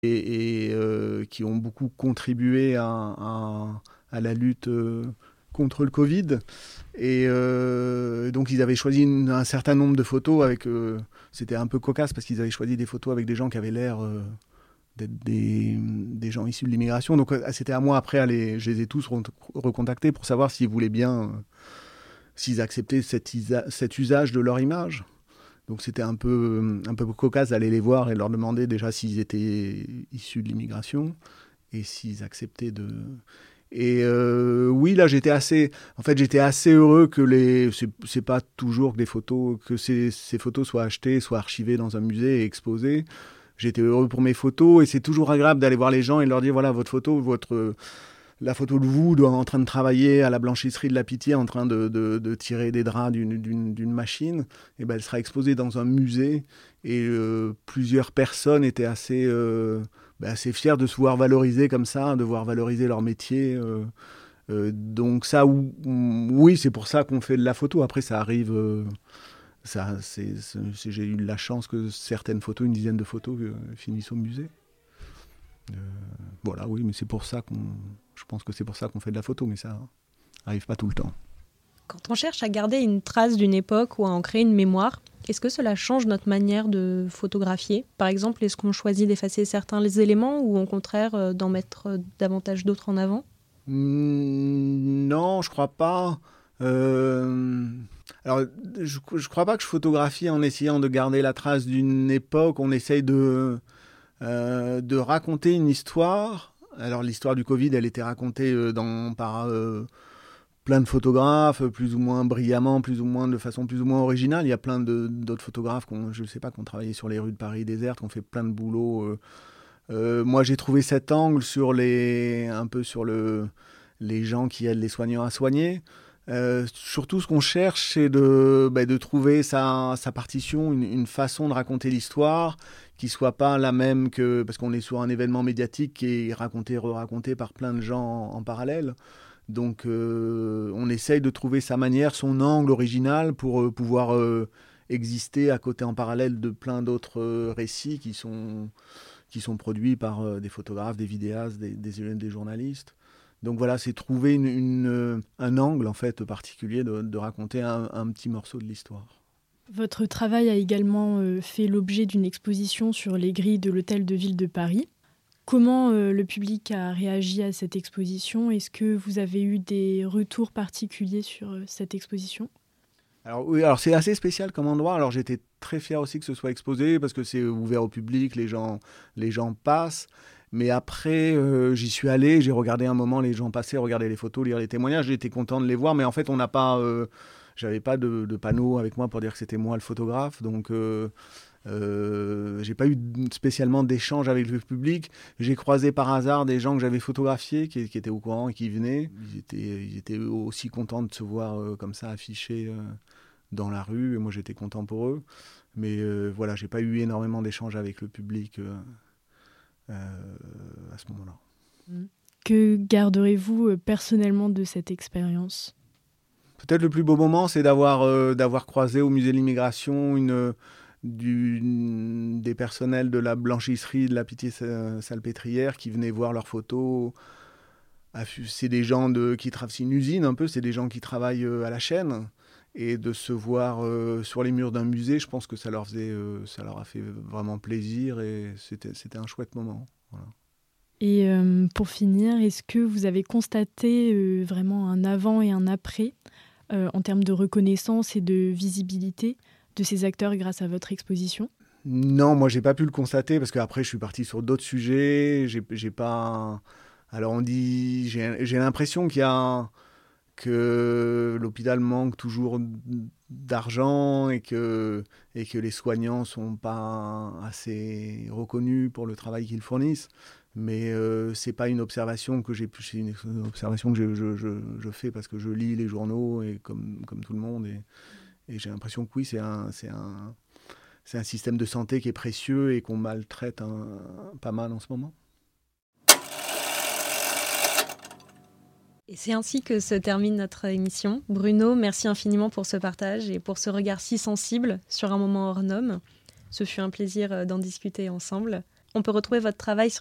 qui ont beaucoup contribué à la lutte contre le Covid. Et donc ils avaient choisi un certain nombre de photos avec... c'était un peu cocasse parce qu'ils avaient choisi des photos avec des gens qui avaient l'air d'être des gens issus de l'immigration. Donc c'était à moi après, je les ai tous recontactés pour savoir s'ils voulaient bien, s'ils acceptaient cet usage de leur image. Donc c'était un peu cocasse d'aller les voir et leur demander déjà s'ils étaient issus de l'immigration et s'ils acceptaient de... Et oui, là j'étais assez heureux que c'est pas toujours que des photos, que ces photos soient achetées, soient archivées dans un musée et exposées. J'étais heureux pour mes photos et c'est toujours agréable d'aller voir les gens et leur dire voilà, votre photo, la photo de vous en train de travailler à la blanchisserie de la Pitié, en train de tirer des draps d'une machine, et ben elle sera exposée dans un musée. Et plusieurs personnes étaient assez fières de se voir valoriser comme ça, de voir valoriser leur métier. Donc ça, oui, c'est pour ça qu'on fait de la photo. Après, ça arrive... j'ai eu la chance que certaines photos, une dizaine de photos, finissent au musée. Voilà, oui, mais je pense que c'est pour ça qu'on fait de la photo, mais ça arrive pas tout le temps. Quand on cherche à garder une trace d'une époque ou à en créer une mémoire, est-ce que cela change notre manière de photographier ? Par exemple, est-ce qu'on choisit d'effacer certains éléments ou au contraire d'en mettre davantage d'autres en avant ? Non, je crois pas. Alors, je crois pas que je photographie en essayant de garder la trace d'une époque. On essaye de raconter une histoire. Alors l'histoire du Covid, elle était racontée par plein de photographes, plus ou moins brillamment, plus ou moins de façon plus ou moins originale. Il y a plein d'autres photographes qui ont travaillé sur les rues de Paris désertes, qui ont fait plein de boulot. Moi, j'ai trouvé cet angle sur les gens qui aident les soignants à soigner. Surtout, ce qu'on cherche, c'est de trouver sa partition, une façon de raconter l'histoire qui soit pas la même que... Parce qu'on est sur un événement médiatique qui est raconté, re-raconté par plein de gens en parallèle. Donc, on essaye de trouver sa manière, son angle original pour pouvoir exister à côté en parallèle de plein d'autres récits qui sont produits par des photographes, des vidéastes, des journalistes. Donc voilà, c'est trouver un angle en fait particulier de raconter un petit morceau de l'histoire. Votre travail a également fait l'objet d'une exposition sur les grilles de l'Hôtel de Ville de Paris. Comment le public a réagi à cette exposition ? Est-ce que vous avez eu des retours particuliers sur cette exposition ? Alors oui, c'est assez spécial comme endroit. Alors j'étais très fier aussi que ce soit exposé parce que c'est ouvert au public, les gens passent. Mais après, j'y suis allé, j'ai regardé un moment les gens passer, regarder les photos, lire les témoignages. J'étais content de les voir, mais en fait, on n'a pas, j'avais pas de panneau avec moi pour dire que c'était moi le photographe. Donc, j'ai pas eu spécialement d'échange avec le public. J'ai croisé par hasard des gens que j'avais photographiés qui étaient au courant et qui venaient. Ils étaient aussi contents de se voir comme ça affichés dans la rue. Et moi, j'étais content pour eux. Mais voilà, j'ai pas eu énormément d'échanges avec le public à ce moment-là. Que garderez-vous personnellement de cette expérience ? Peut-être le plus beau moment, c'est d'avoir croisé au musée de l'immigration des personnels de la blanchisserie de la Pitié-Salpêtrière qui venaient voir leurs photos. C'est des gens c'est une usine un peu, c'est des gens qui travaillent à la chaîne. Et de se voir sur les murs d'un musée, je pense que ça leur a fait vraiment plaisir et c'était un chouette moment. Voilà. Et pour finir, est-ce que vous avez constaté vraiment un avant et un après en termes de reconnaissance et de visibilité de ces acteurs grâce à votre exposition ? Non, moi j'ai pas pu le constater parce qu'après je suis parti sur d'autres sujets. J'ai pas. Alors on dit, j'ai l'impression que l'hôpital manque toujours d'argent et que les soignants sont pas assez reconnus pour le travail qu'ils fournissent. Mais c'est pas une observation que c'est une observation que je fais parce que je lis les journaux et comme tout le monde et j'ai l'impression que oui, c'est un système de santé qui est précieux et qu'on maltraite pas mal en ce moment. Et c'est ainsi que se termine notre émission. Bruno, merci infiniment pour ce partage et pour ce regard si sensible sur un moment hors norme. Ce fut un plaisir d'en discuter ensemble. On peut retrouver votre travail sur